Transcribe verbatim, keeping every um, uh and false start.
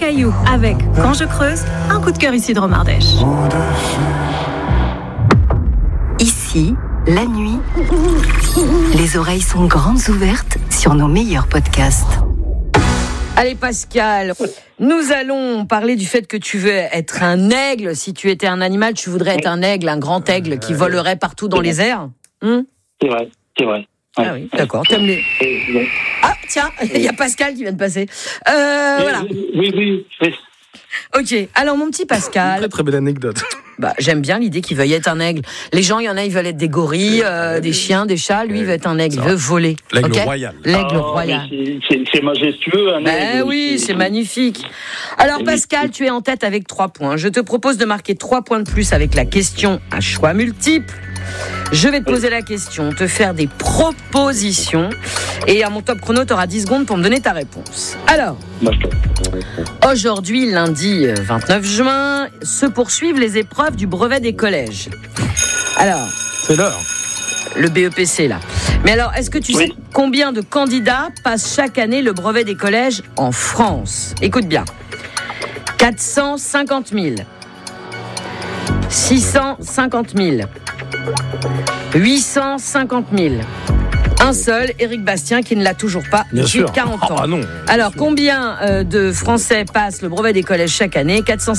Caillou avec Quand je creuse, un coup de cœur ici de Romardèche. Ici, la nuit, les oreilles sont grandes ouvertes sur nos meilleurs podcasts. Allez Pascal, nous allons parler du fait que tu veux être un aigle. Si tu étais un animal, tu voudrais être un aigle, un grand aigle qui volerait partout dans les airs. Hum C'est vrai, c'est vrai. Ouais. Ah oui, d'accord. T'aimes les... Ah tiens, il y a Pascal qui vient de passer. Euh, oui, voilà. Oui, oui, oui. Ok, alors mon petit Pascal. Très très belle anecdote. Bah, j'aime bien l'idée qu'il veuille être un aigle. Les gens, il y en a, ils veulent être des gorilles, euh, des chiens, des chats. Lui, il veut être un aigle, il veut voler. L'aigle okay royal. L'aigle Ah, royal. C'est, c'est, c'est majestueux. Un Ben aigle, oui, c'est, c'est magnifique. Alors Pascal, tu es en tête avec trois points. Je te propose de marquer trois points de plus avec la question à choix multiples. Je vais te poser la question, te faire des propositions. Et à mon top chrono, tu auras dix secondes pour me donner ta réponse. Alors, aujourd'hui, lundi vingt-neuf juin, se poursuivent les épreuves du brevet des collèges. Alors, c'est l'heure. Le B E P C, là. Mais alors, est-ce que tu oui. sais combien de candidats passent chaque année le brevet des collèges en France ? Écoute bien. quatre cent cinquante mille. six cent cinquante mille. huit cent cinquante mille. Un seul, Éric Bastien, qui ne l'a toujours pas depuis quarante ans. Ah non. Alors, combien euh, de Français passent le brevet des collèges chaque année ? quatre cent